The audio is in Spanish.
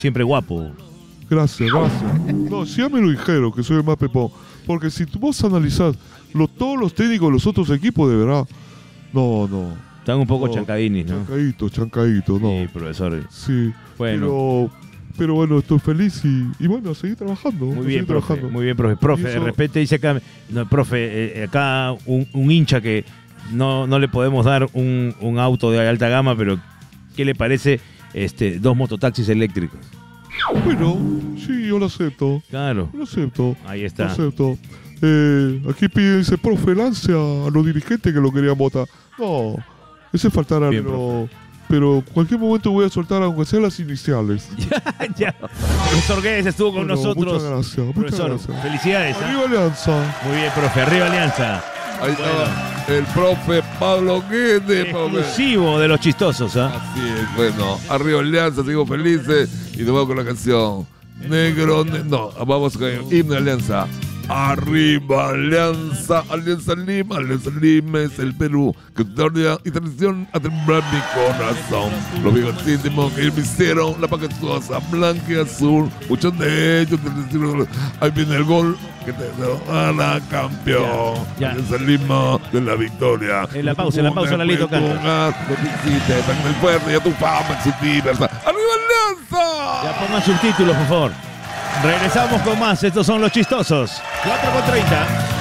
Siempre guapo. Gracias. No, sí ya me lo dijeron, que soy el más pepón. Porque si tú vos analizás todos los técnicos de los otros equipos, de verdad, no. Están un poco chancadinis, ¿no? Chancadito, no. Sí, profesor. Sí, Bueno. pero bueno, estoy feliz y bueno, a seguir trabajando. Muy bien, profe. Muy bien, profe. Profe, de repente dice acá, no, profe, acá un hincha que no le podemos dar un auto de alta gama, pero ¿qué le parece 2 mototaxis eléctricos? Bueno, sí, yo lo acepto. Claro. Lo acepto. Ahí está. Lo acepto. Aquí dice, profe, lance a los dirigentes que lo querían votar. No, ese faltará, Bien, pero en cualquier momento voy a soltar aunque sean las iniciales. Ya. Profesor Guedes estuvo con nosotros. Muchas gracias. Felicidades. Arriba Alianza. Muy bien, profe. Arriba Alianza. Ahí está el profe Pablo Guedes. Exclusivo de los chistosos, ¿ah? Así es, bueno. Arriba Alianza, sigo felices. Y nos vamos con la canción. Negro, no, vamos con el himno de Alianza. Arriba Alianza, Alianza Lima es el Perú, que historia y tradición a temblar mi corazón. Los viejos íntimos que me hicieron la paquetuosa, blanca y azul. Muchos de ellos ahí viene el gol que te da campeón. Ya. Alianza Lima de la victoria. En la pausa, Lalito canta. El fuerte y a tu fama exhibidas. ¡Arriba Alianza! Ya pongan subtítulos, por favor. Regresamos con más. Estos son los chistosos. 4:30.